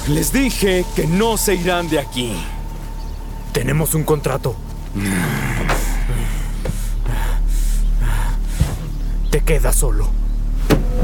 Les dije que no se irán de aquí. Tenemos un contrato. Te quedas solo.